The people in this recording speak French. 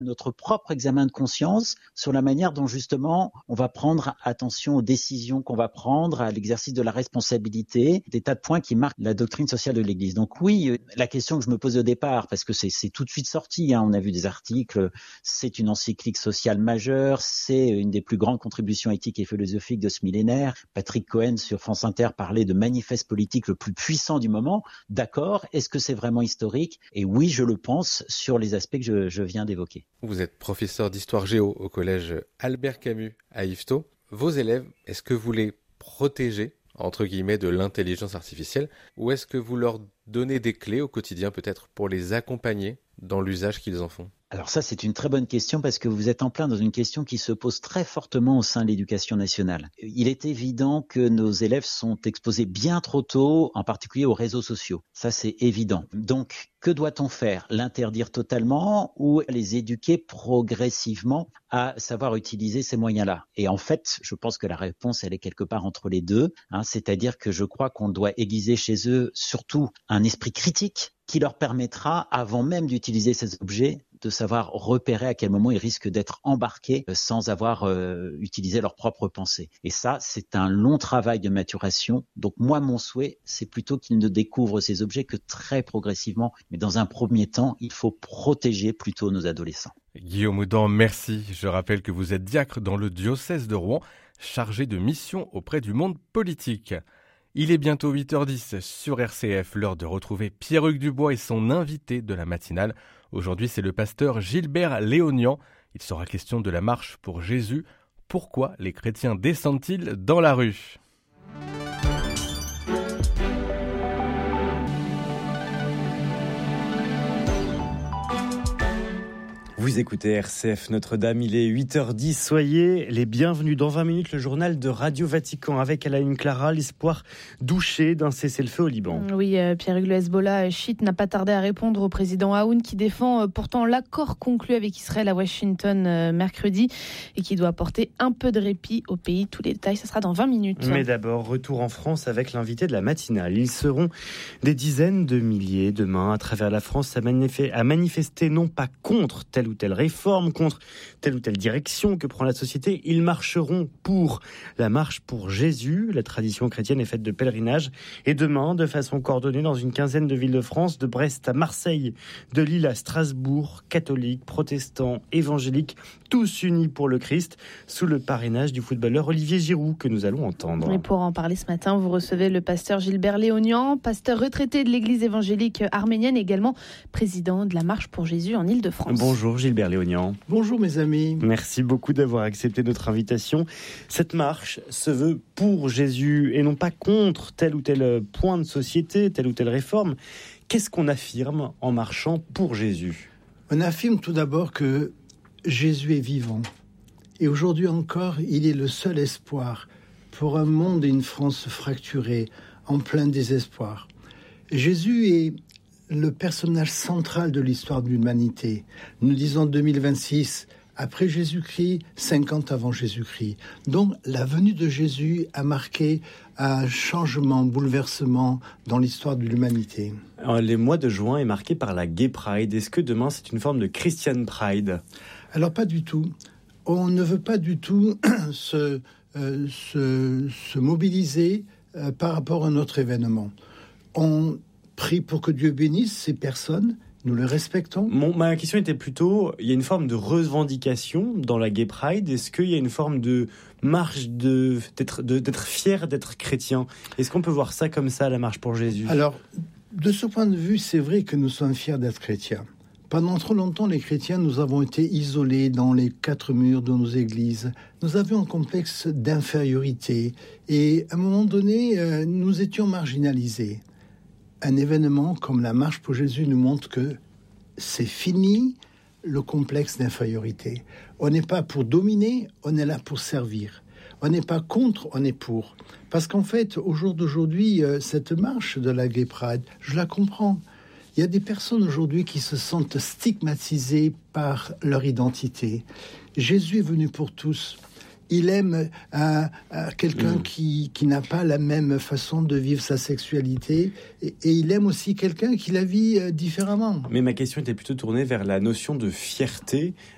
notre propre examen de conscience sur la manière dont justement on va prendre attention aux décisions qu'on va prendre, à l'exercice de la responsabilité, des tas de points qui marquent la doctrine sociale de l'Église. Donc oui, la question que je me pose au départ, parce que c'est tout de suite sorti, on a vu des articles, c'est une encyclique sociale majeure, c'est une des plus grandes contributions éthiques et philosophiques de ce millénaire. Patrick Cohen sur France Inter parlait de manifeste politique le plus puissant du moment. D'accord, est-ce que c'est vraiment historique ? Et oui, je le pense sur les aspects que je viens d'évoquer. Vous êtes professeur d'histoire géo au collège Albert Camus à Yvetot. Vos élèves, est-ce que vous les protégez, entre guillemets, de l'intelligence artificielle, ou est-ce que vous leur donnez des clés au quotidien peut-être pour les accompagner dans l'usage qu'ils en font ? Alors ça, c'est une très bonne question parce que vous êtes en plein dans une question qui se pose très fortement au sein de l'éducation nationale. Il est évident que nos élèves sont exposés bien trop tôt, en particulier aux réseaux sociaux. Ça, c'est évident. Donc, que doit-on faire ? L'interdire totalement ou les éduquer progressivement à savoir utiliser ces moyens-là ? Et en fait, je pense que la réponse, elle est quelque part entre les deux. C'est-à-dire que je crois qu'on doit aiguiser chez eux surtout un esprit critique qui leur permettra, avant même d'utiliser ces objets, de savoir repérer à quel moment ils risquent d'être embarqués sans avoir utilisé leur propre pensée. Et ça, c'est un long travail de maturation. Donc moi, mon souhait, c'est plutôt qu'ils ne découvrent ces objets que très progressivement. Mais dans un premier temps, il faut protéger plutôt nos adolescents. Guillaume Houdan, merci. Je rappelle que vous êtes diacre dans le diocèse de Rouen, chargé de mission auprès du monde politique. Il est bientôt 8h10 sur RCF, l'heure de retrouver Pierre-Hugues Dubois et son invité de la matinale. Aujourd'hui, c'est le pasteur Gilbert Léonian. Il sera question de la marche pour Jésus. Pourquoi les chrétiens descendent-ils dans la rue ? Vous écoutez RCF Notre-Dame, il est 8h10, soyez les bienvenus. Dans 20 minutes, le journal de Radio Vatican avec à la une Clara, l'espoir douché d'un cessez-le-feu au Liban. Oui, Pierre-Hugues, le Hezbollah chiite n'a pas tardé à répondre au président Aoun qui défend pourtant l'accord conclu avec Israël à Washington mercredi et qui doit apporter un peu de répit au pays. Tous les détails, ça sera dans 20 minutes. Mais d'abord, retour en France avec l'invité de la matinale. Ils seront des dizaines de milliers demain à travers la France à manifester non pas contre telle ou telle réforme, contre telle ou telle direction que prend la société. Ils marcheront pour la marche pour Jésus. La tradition chrétienne est faite de pèlerinage. Et demain, de façon coordonnée dans une quinzaine de villes de France, de Brest à Marseille, de Lille à Strasbourg, catholiques, protestants, évangéliques, tous unis pour le Christ, sous le parrainage du footballeur Olivier Giroud que nous allons entendre. Et pour en parler ce matin, vous recevez le pasteur Gilbert Léonian, pasteur retraité de l'église évangélique arménienne, également président de la Marche pour Jésus en Île-de-France. Bonjour Gilbert Léonian. Bonjour mes amis. Merci beaucoup d'avoir accepté notre invitation. Cette marche se veut pour Jésus et non pas contre tel ou tel point de société, telle ou telle réforme. Qu'est-ce qu'on affirme en marchant pour Jésus ? On affirme tout d'abord que Jésus est vivant. Et aujourd'hui encore, il est le seul espoir pour un monde et une France fracturés, en plein désespoir. Jésus est le personnage central de l'histoire de l'humanité. Nous disons 2026, après Jésus-Christ, 50 avant Jésus-Christ. Donc la venue de Jésus a marqué un changement, bouleversement dans l'histoire de l'humanité. Alors, les mois de juin est marqué par la Gay Pride. Est-ce que demain c'est une forme de Christian Pride ? Alors pas du tout. On ne veut pas du tout se mobiliser par rapport à notre événement. On prie pour que Dieu bénisse ces personnes, nous les respectons. Ma question était plutôt, il y a une forme de revendication dans la Gay Pride. Est-ce qu'il y a une forme de marche d'être fier d'être chrétien ? Est-ce qu'on peut voir ça comme ça, la marche pour Jésus ? Alors, de ce point de vue, c'est vrai que nous sommes fiers d'être chrétiens. Pendant trop longtemps, les chrétiens, nous avons été isolés dans les quatre murs de nos églises. Nous avions un complexe d'infériorité et à un moment donné, nous étions marginalisés. Un événement comme la Marche pour Jésus nous montre que c'est fini le complexe d'infériorité. On n'est pas pour dominer, on est là pour servir. On n'est pas contre, on est pour. Parce qu'en fait, au jour d'aujourd'hui, cette marche de la Gay Pride, je la comprends. Il y a des personnes aujourd'hui qui se sentent stigmatisées par leur identité. Jésus est venu pour tous. Il aime quelqu'un qui n'a pas la même façon de vivre sa sexualité et il aime aussi quelqu'un qui la vit différemment. Mais ma question était plutôt tournée vers la notion de fierté.